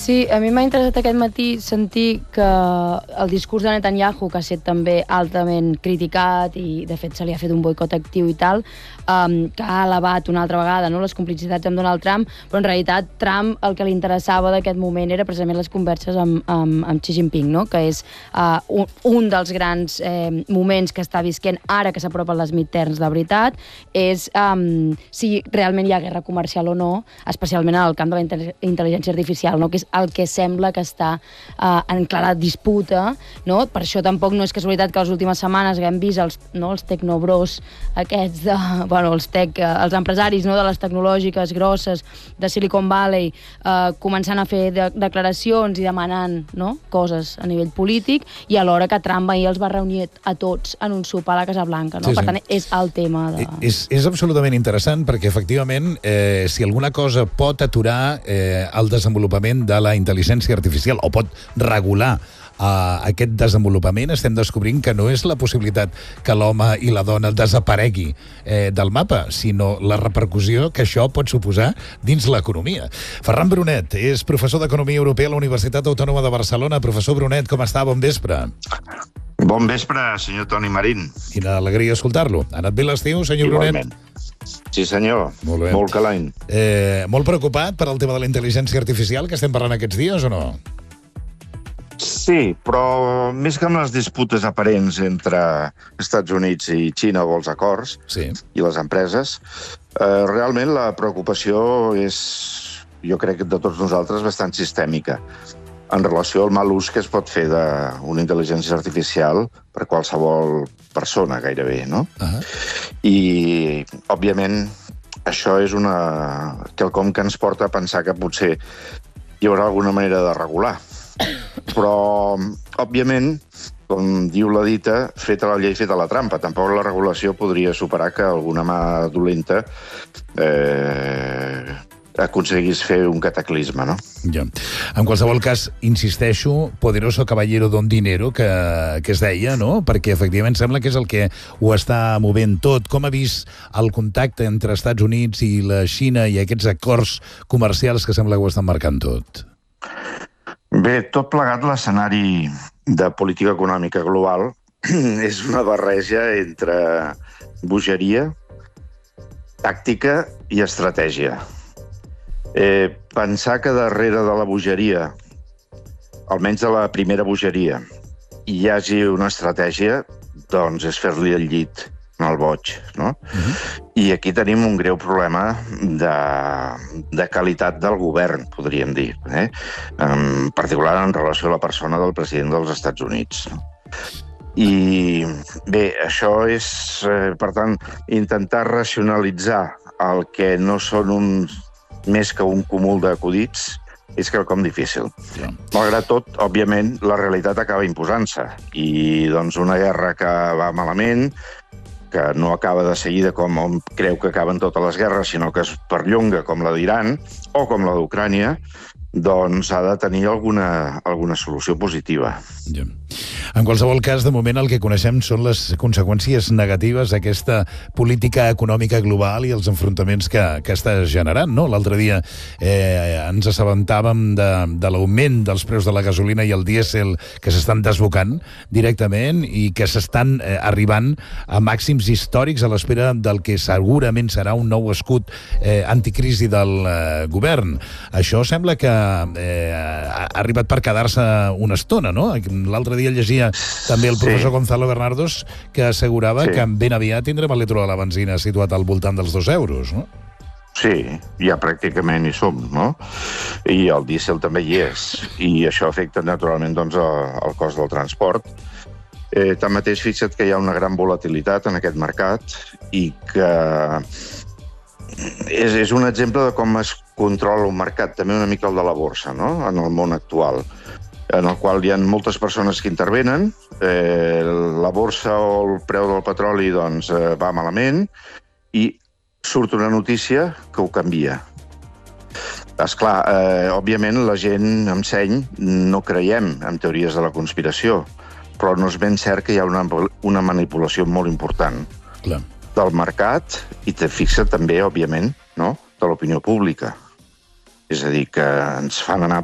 Sí, a mi m'ha interessat aquest matí sentir que el discurs de Netanyahu, que ha estat també altament criticat i de fet se li ha fet un boicot actiu i tal, que ha elevat una altra vegada les complicitats amb Donald Trump, però en realitat Trump el que li interessava d'aquest moment era precisament les converses amb Xi Jinping, que és un dels grans moments que està visquent ara que s'apropen les midterms de veritat, és si realment hi ha guerra comercial o no, especialment en el camp de la intel·ligència artificial, que és el que sembla que està en clara disputa, Per això tampoc no és casualitat que les últimes setmanes haguem vist els tecnobros aquests, els empresaris de les tecnològiques grosses de Silicon Valley començant a fer declaracions i demanant coses a nivell polític, i alhora que Trump ahir els va reunir a tots en un sopar a la Casa Blanca. Sí. Per tant, és el tema de... És absolutament interessant perquè, efectivament, si alguna cosa pot aturar el desenvolupament de la intel·ligència artificial o pot regular aquest desenvolupament, estem descobrint que no és la possibilitat que l'home i la dona desaparegui del mapa, sinó la repercussió que això pot suposar dins l'economia. Ferran Brunet és professor d'Economia Europea a la Universitat Autònoma de Barcelona. Professor Brunet, com està? Bon vespre. Bon vespre, senyor Toni Marín. Quina alegria escoltar-lo. Ha anat bé l'estiu, senyor Brunet? Igualment. Sí, senyor. Molt bé. Molt calent. Molt preocupat per al tema de la intel·ligència artificial que estem parlant aquests dies o no? Sí, però més que amb les disputes aparents entre Estats Units i Xina o els acords i les empreses, realment la preocupació és, jo crec, de tots nosaltres bastant sistèmica en relació al mal ús que es pot fer d'una intel·ligència artificial per qualsevol persona, gairebé, I, òbviament, això és quelcom que ens porta a pensar que potser hi haurà alguna manera de regular. Però, òbviament, com diu la dita, feta la llei, feta la trampa. Tampoc la regulació podria superar que alguna mà dolenta aconseguís fer un cataclisme, Ja. En qualsevol cas, insisteixo, poderoso caballero don dinero, que es deia, Perquè, efectivament, sembla que és el que ho està movent tot. Com ha vist el contacte entre Estats Units i la Xina i aquests acords comercials que sembla que ho estan marcant tot? Bé, tot plegat, l'escenari de política econòmica global és una barreja entre bogeria, tàctica i estratègia. Pensar que darrere de la bogeria, almenys de la primera bogeria, hi hagi una estratègia, doncs és fer-li el llit al boig, I aquí tenim un greu problema de qualitat del govern, podríem dir, en particular en relació a la persona del president dels Estats Units. I bé, això és, per tant, intentar racionalitzar el que no són més que un cúmul d'acudits és quelcom difícil. Malgrat tot, òbviament, la realitat acaba imposant-se i doncs una guerra que va malament, que no acaba de seguida com creu que acaben totes les guerres, sinó que es perllonga com la d'Iran o com la d'Ucrània, doncs ha de tenir alguna solució positiva. En qualsevol cas, de moment el que coneixem són les conseqüències negatives d'aquesta política econòmica global i els enfrontaments que està generant, L'altre dia ens assabentàvem de l'augment dels preus de la gasolina i el dièsel que s'estan desbocant directament i que s'estan arribant a màxims històrics a l'espera del que segurament serà un nou escut anticrisi del govern. Això sembla que ha arribat per quedar-se una estona, L'altre dia llegia també el professor Gonzalo Bernardos que assegurava que ben aviat tindrem el litro de la benzina situat al voltant dels 2 euros, Sí, ja pràcticament hi som, I el dièsel també hi és. I això afecta naturalment el cost del transport. Tanmateix, fixa't que hi ha una gran volatilitat en aquest mercat i que és un exemple de com es controla un mercat, també una mica el de la borsa, en el món actual, en el qual hi ha moltes persones que intervenen, la borsa o el preu del petroli va malament i surt una notícia que ho canvia. Esclar, òbviament la gent amb seny no creiem en teories de la conspiració, però no és ben cert que hi ha una manipulació molt important del mercat i fixa també, òbviament, de l'opinió pública. És a dir, que ens fan anar